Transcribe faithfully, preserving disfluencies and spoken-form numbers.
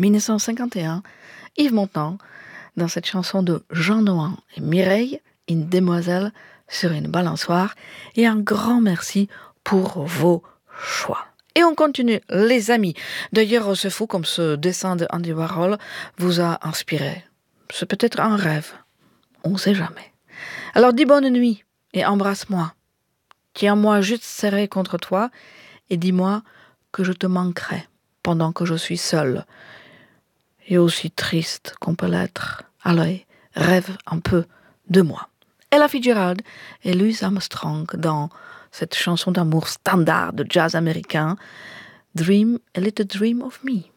dix-neuf cent cinquante et un, Yves Montand, dans cette chanson de Jean Nohan et Mireille, Une demoiselle sur une balançoire, et un grand merci pour vos choix. Et on continue, les amis. D'ailleurs, c'est fou comme ce dessin de Andy Warhol vous a inspiré. C'est peut-être un rêve, on ne sait jamais. Alors dis bonne nuit et embrasse-moi. Tiens-moi juste serré contre toi et dis-moi que je te manquerai pendant que je suis seule et aussi triste qu'on peut l'être. Allez, rêve un peu de moi. Ella Fitzgerald et Louis Armstrong dans cette chanson d'amour standard de jazz américain, Dream a Little Dream of Me.